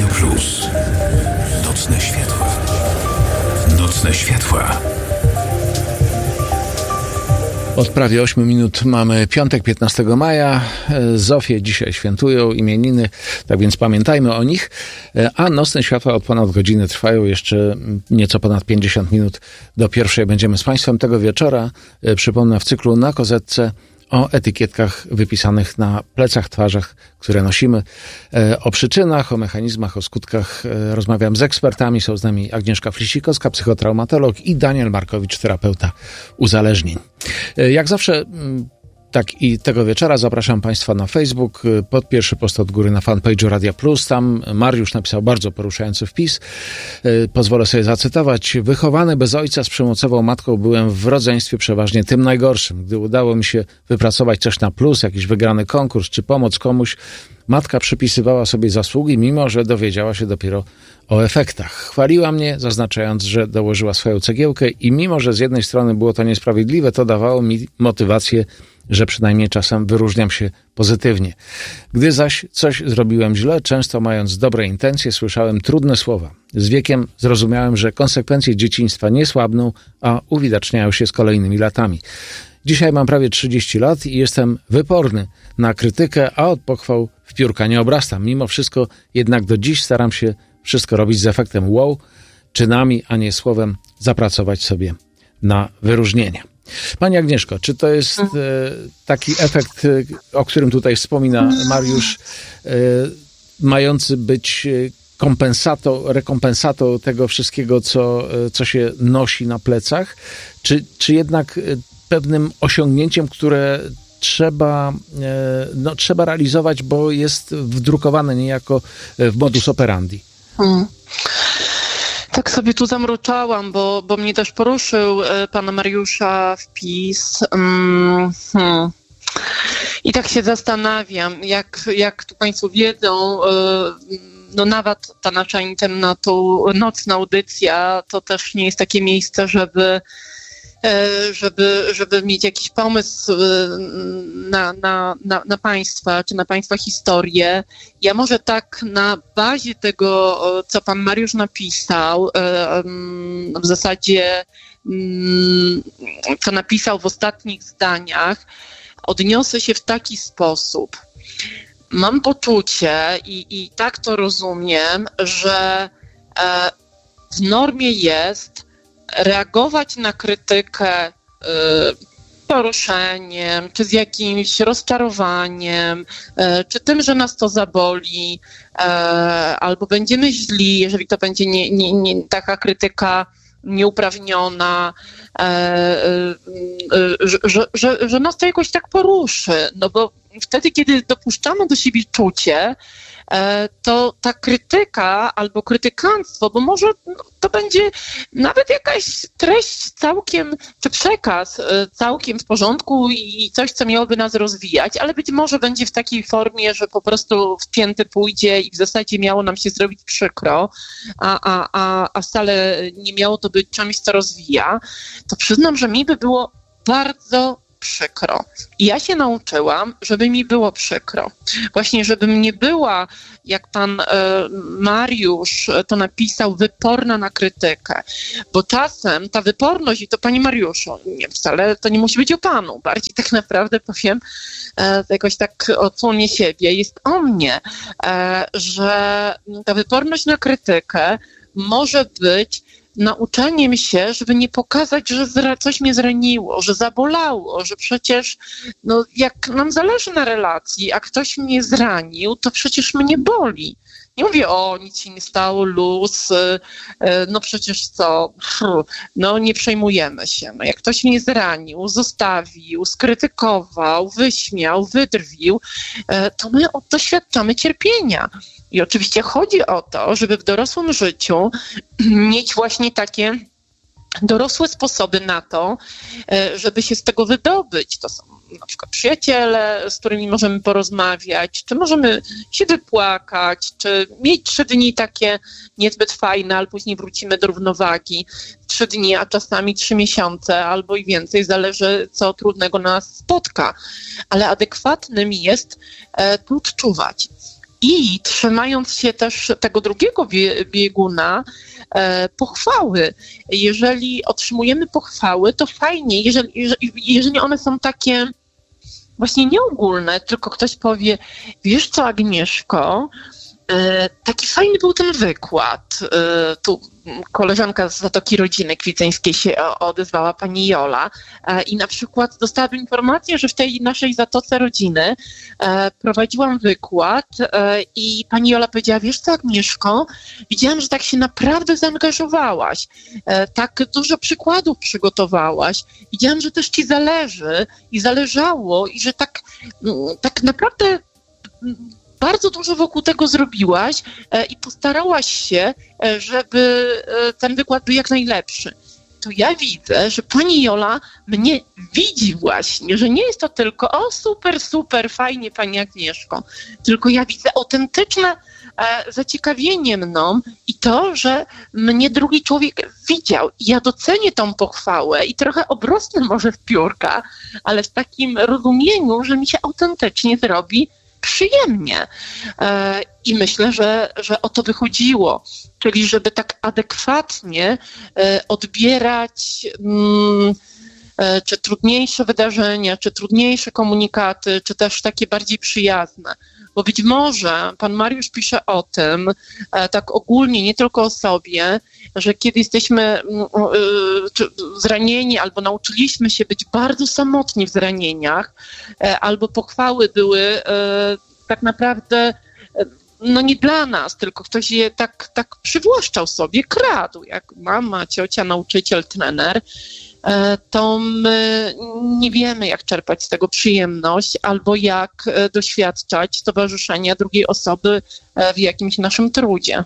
Radio Plus. Nocne światła. Nocne światła. Od prawie 8 minut mamy piątek, 15 maja. Zofie dzisiaj świętują imieniny, tak więc pamiętajmy o nich. A nocne światła od ponad godziny trwają. Jeszcze nieco ponad 50 minut do pierwszej będziemy z Państwem tego wieczora. Przypomnę, w cyklu Na Kozetce o etykietkach wypisanych na plecach, twarzach, które nosimy. O przyczynach, o mechanizmach, o skutkach rozmawiam z ekspertami. Są z nami Agnieszka Flisikowska, psychotraumatolog, i Daniel Markowicz, terapeuta uzależnień. Jak zawsze, tak i tego wieczora zapraszam Państwa na Facebook, pod pierwszy post od góry na fanpage'u Radia Plus. Tam Mariusz napisał bardzo poruszający wpis. Pozwolę sobie zacytować. Wychowany bez ojca z przemocową matką byłem w rodzeństwie przeważnie tym najgorszym. Gdy udało mi się wypracować coś na plus, jakiś wygrany konkurs czy pomoc komuś, matka przypisywała sobie zasługi, mimo że dowiedziała się dopiero o efektach. Chwaliła mnie, zaznaczając, że dołożyła swoją cegiełkę, i mimo że z jednej strony było to niesprawiedliwe, to dawało mi motywację, że przynajmniej czasem wyróżniam się pozytywnie. Gdy zaś coś zrobiłem źle, często mając dobre intencje, słyszałem trudne słowa. Z wiekiem zrozumiałem, że konsekwencje dzieciństwa nie słabną, a uwidaczniają się z kolejnymi latami. Dzisiaj mam prawie 30 lat i jestem wyporny na krytykę, a od pochwał w piórka nie obrastam. Mimo wszystko jednak do dziś staram się wszystko robić z efektem wow, czynami, a nie słowem, zapracować sobie na wyróżnienia. Pani Agnieszko, czy to jest taki efekt, o którym tutaj wspomina Mariusz, mający być rekompensatą tego wszystkiego, co się nosi na plecach, czy jednak pewnym osiągnięciem, które trzeba realizować, bo jest wdrukowane niejako w modus operandi? Tak sobie tu zamruczałam, bo mnie też poruszył pana Mariusza wpis. I tak się zastanawiam, jak tu Państwo wiedzą, no nawet ta nasza nocna audycja to też nie jest takie miejsce, żeby mieć jakiś pomysł na Państwa, czy na Państwa historię. Ja może tak na bazie tego, co pan Mariusz napisał, w zasadzie co napisał w ostatnich zdaniach, odniosę się w taki sposób. Mam poczucie i tak to rozumiem, że w normie jest reagować na krytykę poruszeniem, czy z jakimś rozczarowaniem, czy tym, że nas to zaboli, albo będziemy źli, jeżeli to będzie taka krytyka nieuprawniona, że nas to jakoś tak poruszy. No bo wtedy, kiedy dopuszczamy do siebie czucie, to ta krytyka albo krytykanstwo, bo może to będzie nawet jakaś treść całkiem, czy przekaz całkiem w porządku i coś, co miałoby nas rozwijać, ale być może będzie w takiej formie, że po prostu w pięty pójdzie i w zasadzie miało nam się zrobić przykro, a wcale nie miało to być czymś, co rozwija, to przyznam, że mi by było bardzo przykro. I ja się nauczyłam, żeby mi było przykro. Właśnie, żebym nie była, jak pan Mariusz to napisał, wyporna na krytykę. Bo czasem ta wyporność, i to panie Mariuszu, nie, wcale to nie musi być o panu, bardziej tak naprawdę powiem, jakoś tak odsłonię siebie, jest o mnie, że ta wyporność na krytykę może być nauczeniem się, żeby nie pokazać, że coś mnie zraniło, że zabolało, że przecież jak nam zależy na relacji, a ktoś mnie zranił, to przecież mnie boli. Nie mówię, nic się nie stało, luz, przecież co, nie przejmujemy się. Jak ktoś mnie zranił, zostawił, skrytykował, wyśmiał, wydrwił, to my doświadczamy cierpienia. I oczywiście chodzi o to, żeby w dorosłym życiu mieć właśnie takie dorosłe sposoby na to, żeby się z tego wydobyć. To są na przykład przyjaciele, z którymi możemy porozmawiać, czy możemy się wypłakać, czy mieć 3 dni takie niezbyt fajne, ale później wrócimy do równowagi. 3 dni, a czasami 3 miesiące albo i więcej, zależy co trudnego nas spotka. Ale adekwatnym jest tu odczuwać. I trzymając się też tego drugiego bieguna, pochwały. Jeżeli otrzymujemy pochwały, to fajnie, jeżeli one są takie właśnie nieogólne, tylko ktoś powie, wiesz co, Agnieszko, taki fajny był ten wykład. Tu koleżanka z Zatoki Rodziny Kwidzyńskiej się odezwała, pani Jola, i na przykład dostałam informację, że w tej naszej Zatoce Rodziny prowadziłam wykład i pani Jola powiedziała, wiesz co, Agnieszko, widziałam, że tak się naprawdę zaangażowałaś, tak dużo przykładów przygotowałaś, widziałam, że też ci zależy i zależało i że tak naprawdę bardzo dużo wokół tego zrobiłaś i postarałaś się, żeby ten wykład był jak najlepszy. To ja widzę, że pani Jola mnie widzi właśnie, że nie jest to tylko super, fajnie pani Agnieszko, tylko ja widzę autentyczne zaciekawienie mną i to, że mnie drugi człowiek widział. I ja docenię tą pochwałę i trochę obrosnę może w piórka, ale w takim rozumieniu, że mi się autentycznie zrobi przyjemnie. I myślę, że o to wychodziło. Czyli żeby tak adekwatnie odbierać czy trudniejsze wydarzenia, czy trudniejsze komunikaty, czy też takie bardziej przyjazne. Bo być może pan Mariusz pisze o tym, tak ogólnie, nie tylko o sobie, że kiedy jesteśmy zranieni albo nauczyliśmy się być bardzo samotni w zranieniach, albo pochwały były tak naprawdę nie dla nas, tylko ktoś je tak przywłaszczał sobie, kradł, jak mama, ciocia, nauczyciel, trener, to my nie wiemy, jak czerpać z tego przyjemność albo jak doświadczać towarzyszenia drugiej osoby w jakimś naszym trudzie.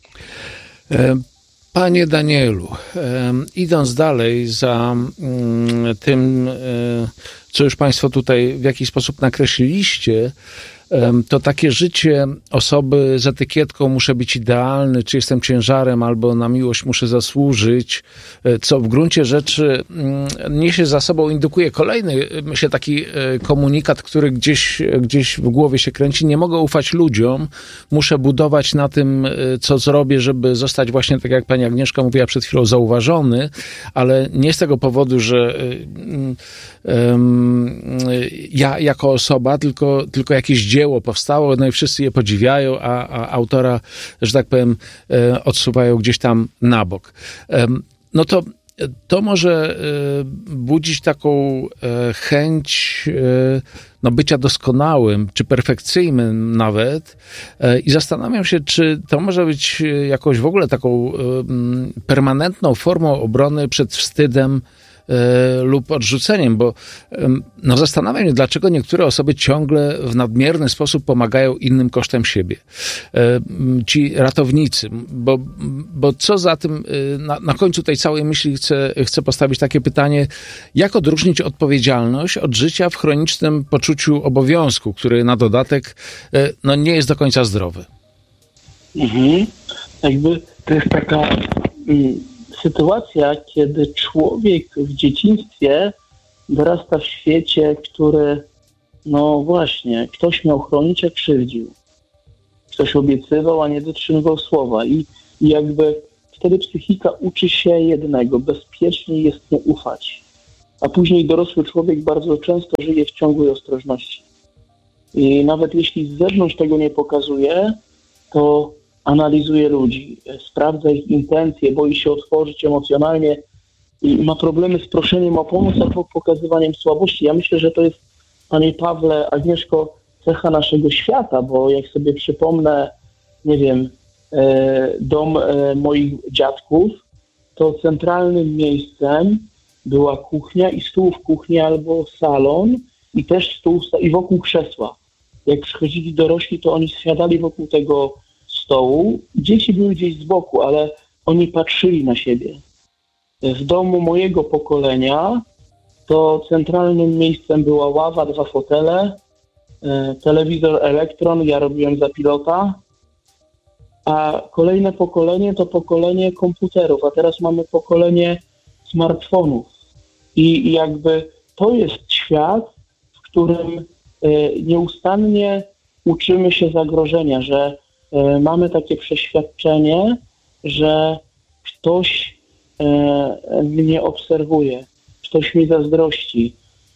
Panie Danielu, idąc dalej za tym, co już państwo tutaj w jakiś sposób nakreśliliście, to takie życie osoby z etykietką muszę być idealny, czy jestem ciężarem, albo na miłość muszę zasłużyć, co w gruncie rzeczy niesie za sobą, indukuje kolejny, myślę, taki komunikat, który gdzieś w głowie się kręci. Nie mogę ufać ludziom, muszę budować na tym, co zrobię, żeby zostać właśnie, tak jak pani Agnieszka mówiła przed chwilą, zauważony, ale nie z tego powodu, że ja jako osoba, tylko jakieś dzieło powstało, no i wszyscy je podziwiają, a autora, że tak powiem, odsuwają gdzieś tam na bok. No to może budzić taką chęć bycia doskonałym, czy perfekcyjnym nawet, i zastanawiam się, czy to może być jakąś w ogóle taką permanentną formą obrony przed wstydem lub odrzuceniem, bo zastanawiam się, dlaczego niektóre osoby ciągle w nadmierny sposób pomagają innym kosztem siebie. Ci ratownicy, bo co za tym, na końcu tej całej myśli chcę postawić takie pytanie, jak odróżnić odpowiedzialność od życia w chronicznym poczuciu obowiązku, który na dodatek nie jest do końca zdrowy. Jakby to jest taka sytuacja, kiedy człowiek w dzieciństwie dorasta w świecie, który, właśnie, ktoś miał chronić, a krzywdził. Ktoś obiecywał, a nie dotrzymywał słowa. I jakby wtedy psychika uczy się jednego, bezpiecznie jest mu ufać. A później dorosły człowiek bardzo często żyje w ciągłej ostrożności. I nawet jeśli z zewnątrz tego nie pokazuje, to analizuje ludzi, sprawdza ich intencje, boi się otworzyć emocjonalnie i ma problemy z proszeniem o pomoc albo pokazywaniem słabości. Ja myślę, że to jest, panie Pawle, Agnieszko, cecha naszego świata, bo jak sobie przypomnę, dom moich dziadków, to centralnym miejscem była kuchnia i stół w kuchni albo salon i też stół i wokół krzesła. Jak przychodzili dorośli, to oni siadali wokół tego stołu. Dzieci były gdzieś z boku, ale oni patrzyli na siebie. W domu mojego pokolenia to centralnym miejscem była ława, 2 fotele, telewizor Elektron, ja robiłem za pilota, a kolejne pokolenie to pokolenie komputerów, a teraz mamy pokolenie smartfonów. I jakby to jest świat, w którym nieustannie uczymy się zagrożenia, że mamy takie przeświadczenie, że ktoś mnie obserwuje, ktoś mi zazdrości,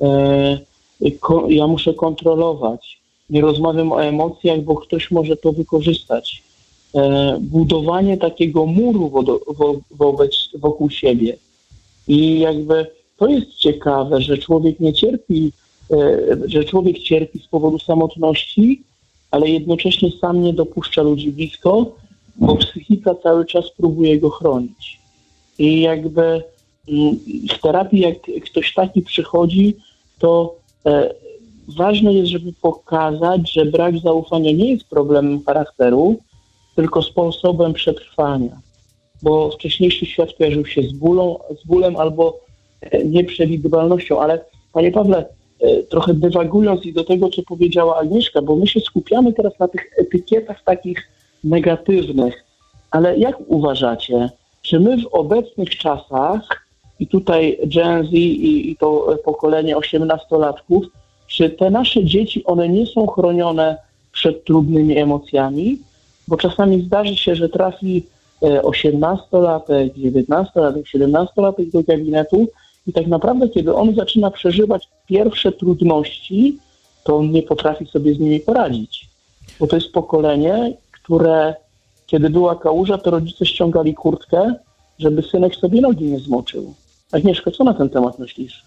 ja muszę kontrolować, nie rozmawiam o emocjach, bo ktoś może to wykorzystać. Budowanie takiego muru wokół siebie. I jakby to jest ciekawe, że człowiek nie cierpi, że człowiek cierpi z powodu samotności, ale jednocześnie sam nie dopuszcza ludzi blisko, bo psychika cały czas próbuje go chronić. I jakby w terapii, jak ktoś taki przychodzi, to ważne jest, żeby pokazać, że brak zaufania nie jest problemem charakteru, tylko sposobem przetrwania. Bo wcześniejszy świat kojarzył się z bólem albo nieprzewidywalnością. Ale panie Pawle, trochę dywagując i do tego, co powiedziała Agnieszka, bo my się skupiamy teraz na tych etykietach takich negatywnych. Ale jak uważacie, czy my w obecnych czasach, i tutaj Gen Z i to pokolenie 18-latków, czy te nasze dzieci, one nie są chronione przed trudnymi emocjami? Bo czasami zdarzy się, że trafi 18-latek, 19-latek, 17-latek do gabinetu i tak naprawdę, kiedy on zaczyna przeżywać pierwsze trudności, to on nie potrafi sobie z nimi poradzić. Bo to jest pokolenie, które, kiedy była kałuża, to rodzice ściągali kurtkę, żeby synek sobie nogi nie zmoczył. Agnieszko, co na ten temat myślisz?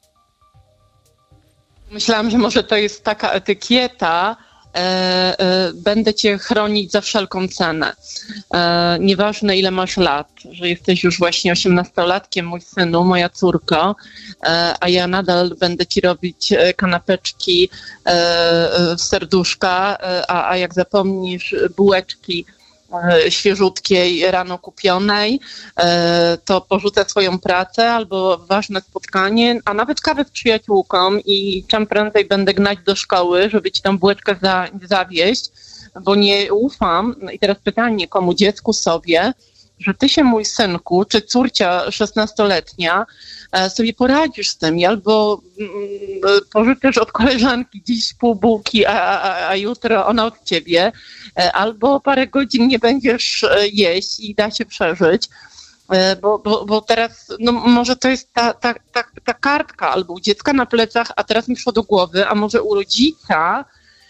Myślałam, że może to jest taka etykieta, będę cię chronić za wszelką cenę. Nieważne ile masz lat, że jesteś już właśnie 18-latkiem, mój synu, moja córko, a ja nadal będę ci robić kanapeczki w serduszka, a jak zapomnisz bułeczki świeżutkiej, rano kupionej, to porzucę swoją pracę albo ważne spotkanie, a nawet kawę z przyjaciółką i czym prędzej będę gnać do szkoły, żeby ci tam bułeczkę zawieźć, bo nie ufam. I teraz pytanie, komu, dziecku, sobie, że ty się, mój synku, czy córcia 16-letnia, sobie poradzisz z tym, albo pożyczysz od koleżanki dziś pół bułki, a jutro ona od ciebie, albo parę godzin nie będziesz jeść i da się przeżyć, bo teraz, no może to jest ta kartka, albo u dziecka na plecach, a teraz mi przyszło do głowy, a może u rodzica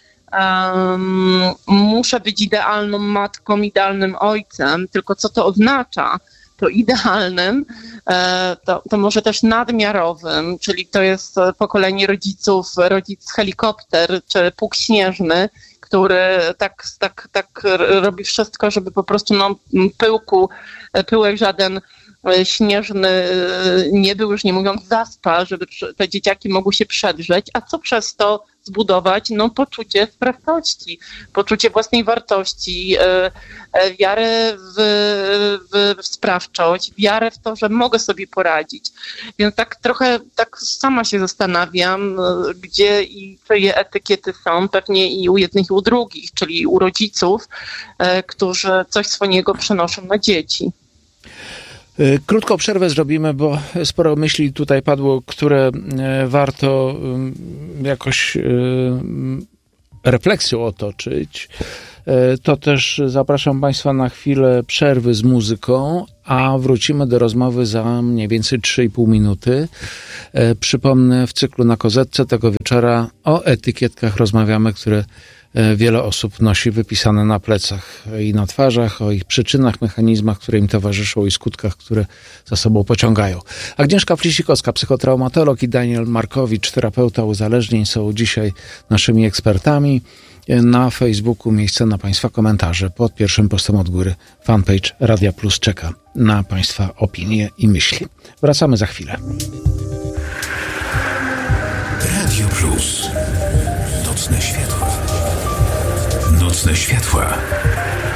muszę być idealną matką, idealnym ojcem, tylko co to oznacza? To idealnym, to może też nadmiarowym, czyli to jest pokolenie rodzic helikopter, czy pług śnieżny, który tak robi wszystko, żeby po prostu pyłek żaden śnieżny nie był, już nie mówiąc zaspa, żeby te dzieciaki mogły się przedrzeć, a co przez to zbudować? No poczucie sprawczości, poczucie własnej wartości, wiarę w sprawczość, wiarę w to, że mogę sobie poradzić. Więc tak trochę tak sama się zastanawiam, gdzie i czyje etykiety są, pewnie i u jednych i u drugich, czyli u rodziców, którzy coś swojego przenoszą na dzieci. Krótką przerwę zrobimy, bo sporo myśli tutaj padło, które warto jakoś refleksją otoczyć. To też zapraszam Państwa na chwilę przerwy z muzyką, a wrócimy do rozmowy za mniej więcej 3,5 minuty. Przypomnę, w cyklu Na Kozetce tego wieczora o etykietkach rozmawiamy, które wiele osób nosi wypisane na plecach i na twarzach, o ich przyczynach, mechanizmach, które im towarzyszą i skutkach, które za sobą pociągają. Agnieszka Flisikowska, psychotraumatolog, i Daniel Markowicz, terapeuta uzależnień, są dzisiaj naszymi ekspertami. Na Facebooku miejsce na Państwa komentarze. Pod pierwszym postem od góry fanpage Radia Plus czeka na Państwa opinie i myśli. Wracamy za chwilę. Radio Plus. Nocne światła. Nocne światła.